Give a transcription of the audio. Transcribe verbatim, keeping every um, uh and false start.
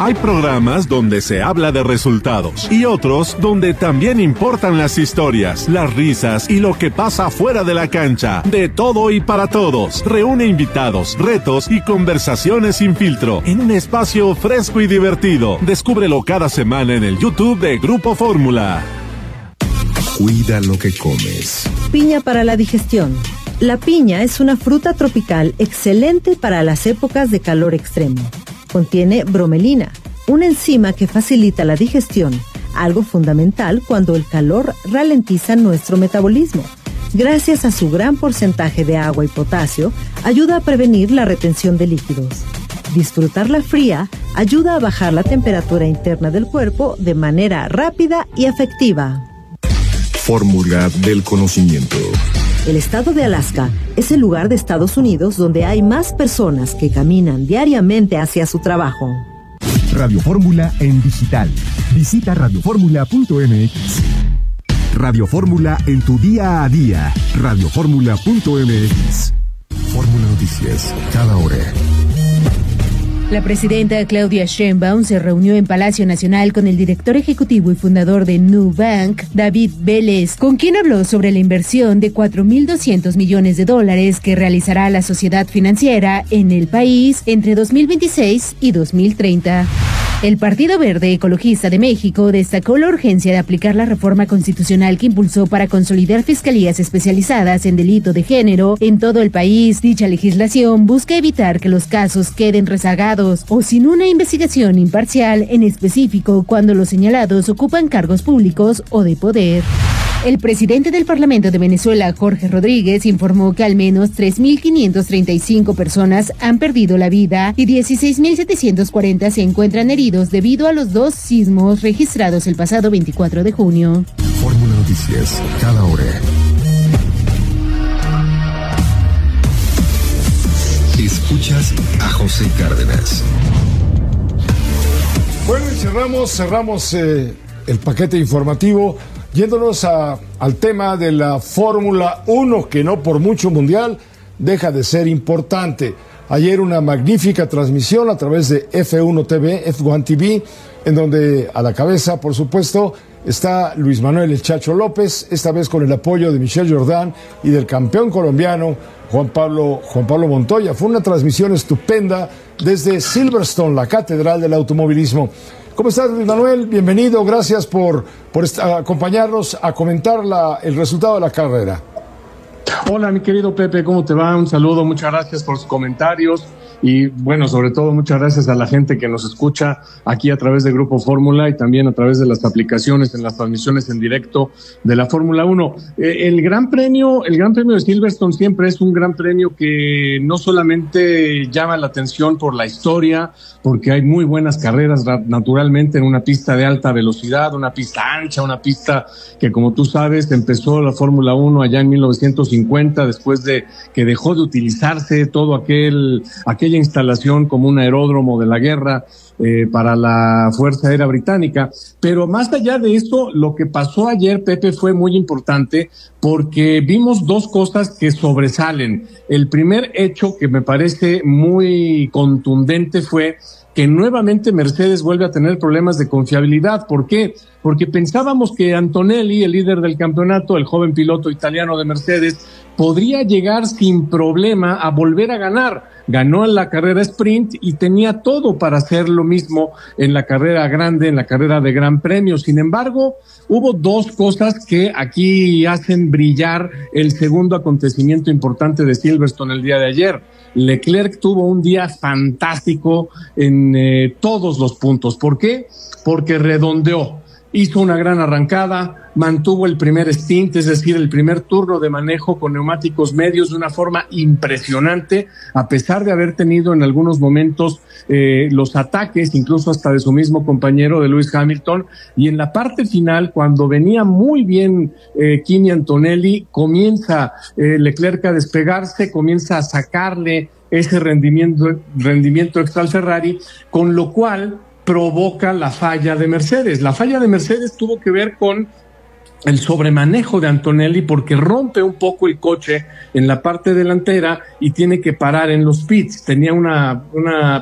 Hay programas donde se habla de resultados y otros donde también importan las historias, las risas y lo que pasa fuera de la cancha. De todo y para todos. Reúne invitados, retos y conversaciones sin filtro en un espacio fresco y divertido. Descúbrelo cada semana en el YouTube de Grupo Fórmula. Cuida lo que comes. Piña para la digestión. La piña es una fruta tropical excelente para las épocas de calor extremo. Contiene bromelina, una enzima que facilita la digestión, algo fundamental cuando el calor ralentiza nuestro metabolismo. Gracias a su gran porcentaje de agua y potasio, ayuda a prevenir la retención de líquidos. Disfrutarla fría ayuda a bajar la temperatura interna del cuerpo de manera rápida y efectiva. Fórmula del conocimiento. El estado de Alaska es el lugar de Estados Unidos donde hay más personas que caminan diariamente hacia su trabajo. Radio Fórmula en digital. Visita radio fórmula punto m x. Radio Fórmula en tu día a día. radio fórmula punto m x. Fórmula Noticias, cada hora. La presidenta Claudia Sheinbaum se reunió en Palacio Nacional con el director ejecutivo y fundador de Nubank, David Vélez, con quien habló sobre la inversión de cuatro mil doscientos millones de dólares que realizará la sociedad financiera en el país entre dos mil veintiséis y dos mil treinta. El Partido Verde Ecologista de México destacó la urgencia de aplicar la reforma constitucional que impulsó para consolidar fiscalías especializadas en delito de género en todo el país. Dicha legislación busca evitar que los casos queden rezagados o sin una investigación imparcial, en específico cuando los señalados ocupan cargos públicos o de poder. El presidente del Parlamento de Venezuela, Jorge Rodríguez, informó que al menos tres mil quinientas treinta y cinco personas han perdido la vida y dieciséis mil setecientos cuarenta se encuentran heridos debido a los dos sismos registrados el pasado veinticuatro de junio. Fórmula Noticias, cada hora. Escuchas a José Cárdenas. Bueno, y cerramos, cerramos eh, el paquete informativo. Yéndonos a, al tema de la Fórmula uno, que no por mucho mundial deja de ser importante. Ayer una magnífica transmisión a través de F uno T V, F uno T V, en donde a la cabeza, por supuesto, está Luis Manuel El Chacho López, esta vez con el apoyo de Michelle Jordan y del campeón colombiano Juan Pablo, Juan Pablo Montoya. Fue una transmisión estupenda desde Silverstone, la catedral del automovilismo. ¿Cómo estás, Luis Manuel? Bienvenido, gracias por, por acompañarnos a comentar la, el resultado de la carrera. Hola, mi querido Pepe, ¿cómo te va? Un saludo, muchas gracias por sus comentarios y, bueno, sobre todo muchas gracias a la gente que nos escucha aquí a través de Grupo Fórmula y también a través de las aplicaciones en las transmisiones en directo de la Fórmula uno. Eh, el Gran Premio, el Gran Premio de Silverstone siempre es un gran premio que no solamente llama la atención por la historia, porque hay muy buenas carreras naturalmente en una pista de alta velocidad, una pista ancha, una pista que, como tú sabes, empezó la Fórmula uno allá en mil novecientos cincuenta, después de que dejó de utilizarse todo aquel aquella instalación como un aeródromo de la guerra eh, para la Fuerza Aérea Británica. Pero más allá de eso, lo que pasó ayer, Pepe, fue muy importante porque vimos dos cosas que sobresalen. El primer hecho que me parece muy contundente fue que nuevamente Mercedes vuelve a tener problemas de confiabilidad. ¿Por qué? Porque pensábamos que Antonelli, el líder del campeonato, el joven piloto italiano de Mercedes, podría llegar sin problema a volver a ganar. Ganó en la carrera sprint y tenía todo para hacer lo mismo en la carrera grande, en la carrera de Gran Premio. Sin embargo, hubo dos cosas que aquí hacen brillar el segundo acontecimiento importante de Silverstone el día de ayer. Leclerc tuvo un día fantástico en eh, todos los puntos. ¿Por qué? Porque redondeó. Hizo una gran arrancada, mantuvo el primer stint, es decir, el primer turno de manejo con neumáticos medios de una forma impresionante, a pesar de haber tenido en algunos momentos eh, los ataques, incluso hasta de su mismo compañero de Lewis Hamilton, y en la parte final, cuando venía muy bien eh, Kimi Antonelli, comienza eh, Leclerc a despegarse, comienza a sacarle ese rendimiento, rendimiento extra al Ferrari, con lo cual provoca la falla de Mercedes. La falla de Mercedes tuvo que ver con el sobremanejo de Antonelli porque rompe un poco el coche en la parte delantera y tiene que parar en los pits. Tenía una, una